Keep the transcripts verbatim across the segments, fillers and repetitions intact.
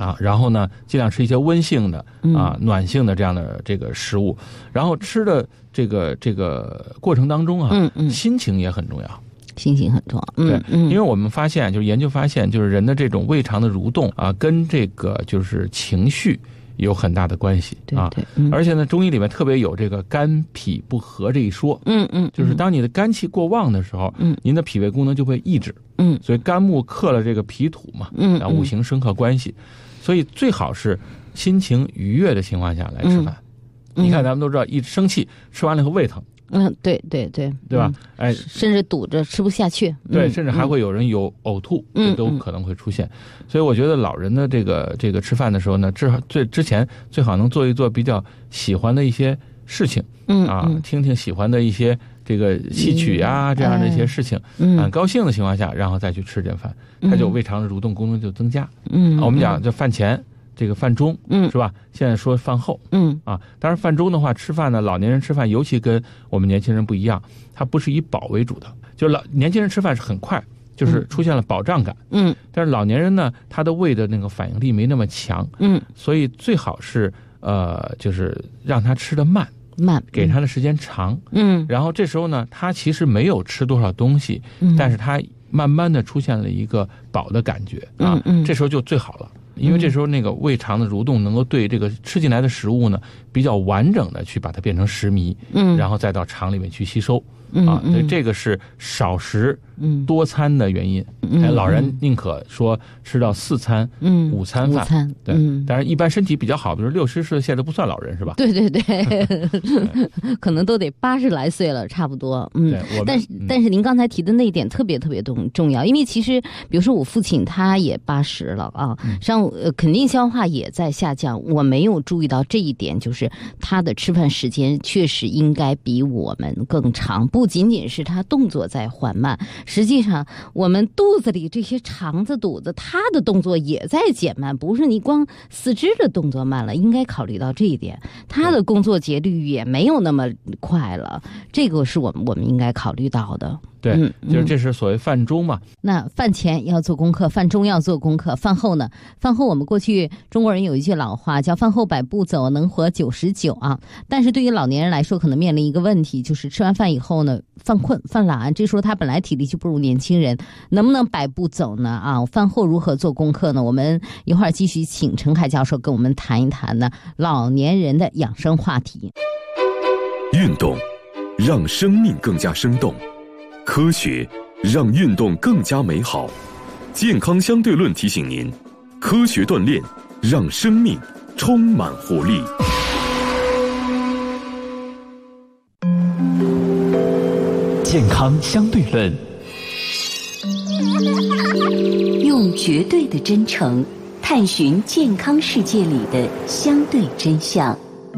啊，然后呢，尽量吃一些温性的啊、暖性的这样的这个食物，然后吃的这个这个过程当中啊， 嗯嗯， 心情也很重要。 心情很重要，嗯、 对，因为我们发现，就是研究发现，就是人的这种胃肠的蠕动啊，跟这个就是情绪有很大的关系啊。 对对嗯、 而且呢，中医里面特别有这个肝脾不和这一说， 嗯嗯， 就是当你的肝气过旺的时候，嗯，您的脾胃功能就会抑制，嗯，所以肝木克了这个脾土嘛，嗯，然后五行生克关系，所以最好是心情愉悦的情况下来吃饭。嗯、你看，咱们都知道，一生气吃完了以后胃疼。 嗯，对对对， 对吧？哎， 甚至堵着吃不下去， 对，甚至还会有人有呕吐， 嗯、 这都可能会出现。嗯、所以我觉得老人的这个这个吃饭的时候呢，至少最之前最好能做一做比较喜欢的一些事情，嗯啊，嗯听听喜欢的一些这个戏曲呀、嗯、这样的一些事情，嗯，很高兴的情况下，然后再去吃这饭，它就胃肠的蠕动功能就增加。嗯，啊、我们讲这饭前。这个饭中，嗯，是吧？现在说饭后，嗯啊，当然饭中的话，吃饭呢，老年人吃饭，尤其跟我们年轻人不一样，它不是以饱为主的，就是老年轻人吃饭是很快，就是出现了饱胀感，嗯，但是老年人呢，他的胃的那个反应力没那么强，嗯，所以最好是呃，就是让他吃得慢。 慢， 给他的时间长，嗯，然后这时候呢，他其实没有吃多少东西，嗯，但是他慢慢的出现了一个饱的感觉啊，嗯嗯，这时候就最好了。因为这时候那个胃肠的蠕动能够对这个吃进来的食物呢比较完整的去把它变成食糜，嗯，然后再到肠里面去吸收，嗯、啊，所以这个是少食多餐的原因。嗯、哎，老人宁可说吃到四餐，嗯，午餐饭， 午餐， 对，嗯、但是一般身体比较好，比如六十岁现在都不算老人是吧？ 对对对，可能都得八十来岁了，差不多。嗯，但是、嗯、但是您刚才提的那一点特别特别重重要，因为其实比如说我父亲他也八十了啊，上、嗯。呃，肯定消化也在下降。我没有注意到这一点，就是他的吃饭时间确实应该比我们更长。不仅仅是他动作在缓慢，实际上我们肚子里这些肠子、肚子，他的动作也在减慢。不是你光四肢的动作慢了，应该考虑到这一点。他的工作节律也没有那么快了，这个是我们我们应该考虑到的。 对，嗯、就是这是所谓饭中嘛。 那饭前要做功课，饭中要做功课，饭后呢？饭后我们过去中国人有一句老话叫“饭后百步走，能活九十九”啊。但是对于老年人来说，可能面临一个问题，就是吃完饭以后呢，犯困、犯懒，这时候他本来体力就不如年轻人，能不能百步走呢？啊，饭后如何做功课呢？我们一会儿继续请陈凯教授跟我们谈一谈呢老年人的养生话题。 运动让生命更加生动。科学让运动更加美好，健康相对论提醒您，科学锻炼让生命充满活力。 健康相对论， 用绝对的真诚探寻健康世界里的相对真相。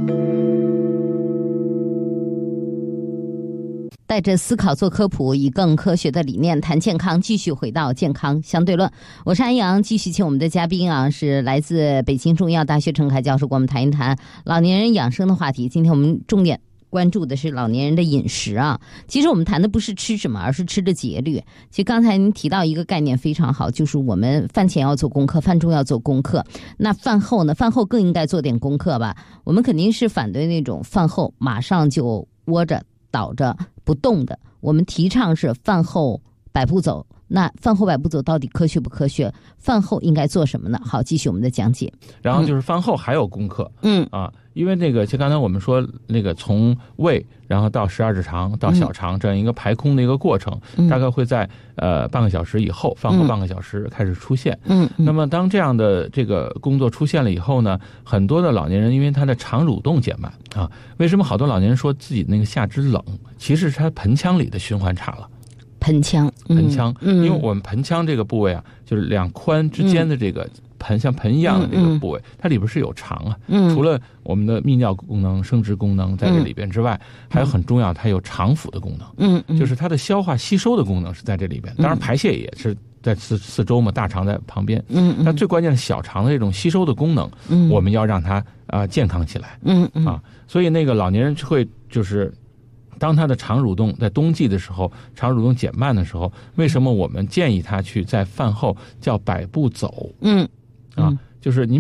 带着思考做科普，以更科学的理念谈健康，继续回到健康相对论。我是安阳，继续请我们的嘉宾啊，是来自北京中医药大学陈凯教授，跟我们谈一谈老年人养生的话题。今天我们重点关注的是老年人的饮食啊。其实我们谈的不是吃什么，而是吃的节律。其实刚才您提到一个概念非常好，就是我们饭前要做功课，饭中要做功课。那饭后呢？饭后更应该做点功课吧。我们肯定是反对那种饭后马上就窝着倒着不动的，我们提倡是饭后百步走。那饭后百步走到底科学不科学？饭后应该做什么呢？好，继续我们的讲解。 然后就是饭后还有功课，嗯啊，因为那个就刚才我们说那个从胃然后到十二指肠到小肠这样一个排空的一个过程，嗯、大概会在呃半个小时以后，饭后半个小时开始出现。嗯，嗯那么当这样的这个工作出现了以后呢，很多的老年人因为他的肠蠕动减慢啊，为什么好多老年人说自己那个下肢冷？其实是他盆腔里的循环差了。 盆腔， 盆腔，嗯，因为我们盆腔这个部位啊，就是两髋之间的这个盆，嗯、像盆一样的这个部位，嗯、它里边是有肠啊。嗯，除了我们的泌尿功能、生殖功能在这里边之外，嗯、还有很重要，它有肠腑的功能。嗯，嗯就是它的消化吸收的功能是在这里边。当然，排泄也是在四四周嘛，大肠在旁边。嗯，但最关键的小肠的这种吸收的功能，嗯，我们要让它啊、呃、健康起来。嗯嗯啊，所以那个老年人会就是。当他的肠蠕动在冬季的时候，肠蠕动减慢的时候，为什么我们建议他去在饭后叫百步走？嗯，啊，就是您。